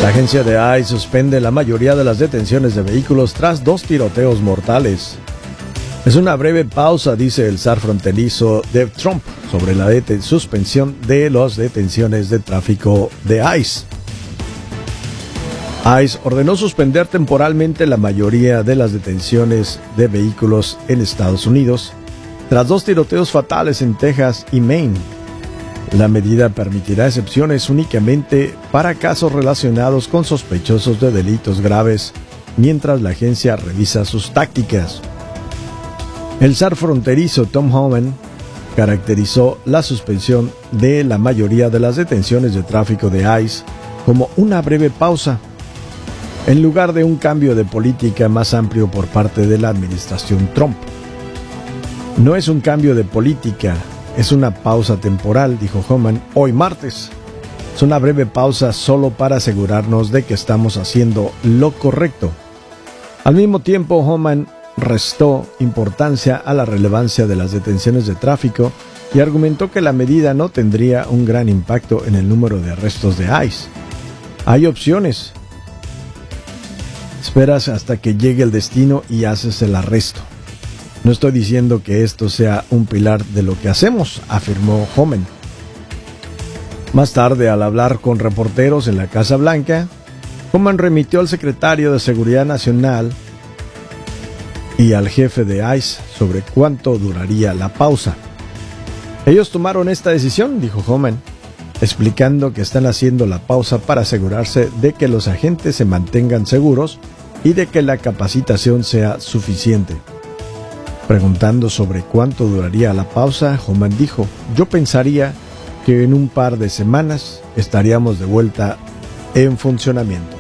La agencia de ICE suspende la mayoría de las detenciones de vehículos tras 2 tiroteos mortales. Es una breve pausa, dice el zar fronterizo de Trump, sobre la suspensión de las detenciones de tráfico de ICE. ICE ordenó suspender temporalmente la mayoría de las detenciones de vehículos en Estados Unidos tras 2 tiroteos fatales en Texas y Maine. La medida permitirá excepciones únicamente para casos relacionados con sospechosos de delitos graves, mientras la agencia revisa sus tácticas. El zar fronterizo Tom Homan caracterizó la suspensión de la mayoría de las detenciones de tráfico de ICE como una breve pausa, en lugar de un cambio de política más amplio por parte de la administración Trump. No es un cambio de política, es una pausa temporal, dijo Homan hoy martes. Es una breve pausa solo para asegurarnos de que estamos haciendo lo correcto. Al mismo tiempo, Homan restó importancia a la relevancia de las detenciones de tráfico y argumentó que la medida no tendría un gran impacto en el número de arrestos de ICE. Hay opciones. Esperas hasta que llegue el destino y haces el arresto. No estoy diciendo que esto sea un pilar de lo que hacemos, afirmó Homan. Más tarde, al hablar con reporteros en la Casa Blanca, Homan remitió al secretario de Seguridad Nacional y al jefe de ICE sobre cuánto duraría la pausa. Ellos tomaron esta decisión, dijo Homan, explicando que están haciendo la pausa para asegurarse de que los agentes se mantengan seguros y de que la capacitación sea suficiente. Preguntando sobre cuánto duraría la pausa, Homan dijo: yo pensaría que en un par de semanas estaríamos de vuelta en funcionamiento.